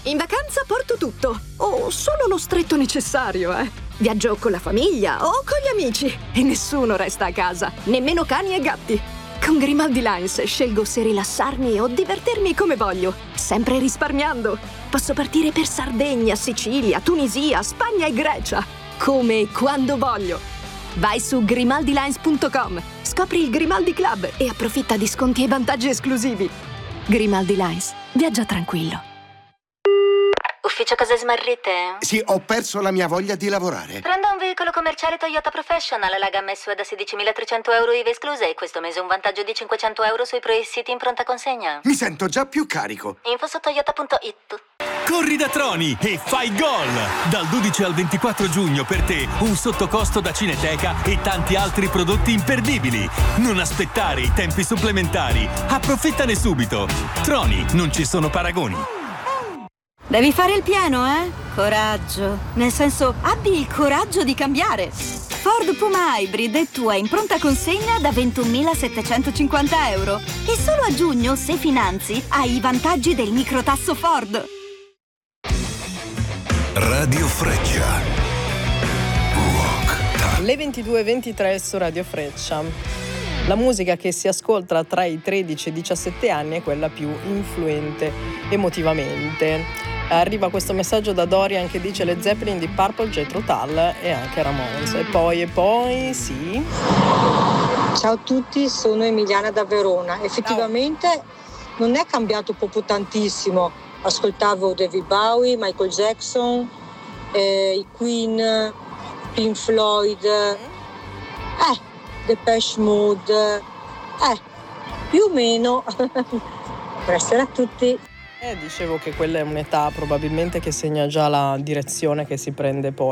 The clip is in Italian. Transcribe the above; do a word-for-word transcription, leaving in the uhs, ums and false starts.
In vacanza porto tutto, o solo lo stretto necessario, eh. Viaggio con la famiglia o con gli amici e nessuno resta a casa, nemmeno cani e gatti. Con Grimaldi Lines scelgo se rilassarmi o divertirmi come voglio, sempre risparmiando. Posso partire per Sardegna, Sicilia, Tunisia, Spagna e Grecia, come e quando voglio. Vai su grimaldi lines punto com, scopri il Grimaldi Club e approfitta di sconti e vantaggi esclusivi. Grimaldi Lines, viaggia tranquillo. Ufficio cose smarrite? Sì, ho perso la mia voglia di lavorare. Prenda un veicolo commerciale Toyota Professional, la gamma S U V da sedicimilatrecento euro I V A escluse e questo mese un vantaggio di cinquecento euro sui pre-siti in pronta consegna. Mi sento già più carico. Info su toyota punto it. Corri da Troni e fai gol! Dal dodici al ventiquattro giugno per te un sottocosto da Cineteca e tanti altri prodotti imperdibili. Non aspettare i tempi supplementari. Approfittane subito. Troni, non ci sono paragoni. Devi fare il pieno, eh? Coraggio. Nel senso, abbi il coraggio di cambiare. Ford Puma Hybrid è tua in pronta consegna da ventunomilasettecentocinquanta euro. E solo a giugno, se finanzi, hai i vantaggi del microtasso Ford. Radio Freccia. Rock Time. Le ventidue e ventitré su Radio Freccia. La musica che si ascolta tra i tredici e i diciassette anni è quella più influente emotivamente. Arriva questo messaggio da Dorian che dice le Zeppelin di Purple, Jethro Tull e anche Ramones. E poi, e poi, sì. Ciao a tutti, sono Emiliana da Verona. Effettivamente Ciao. Non è cambiato proprio tantissimo. Ascoltavo David Bowie, Michael Jackson, eh, i Queen, Pink Floyd, eh, Depeche Mode, eh, più o meno. Buonasera a tutti. Eh, dicevo che quella è un'età probabilmente che segna già la direzione che si prende poi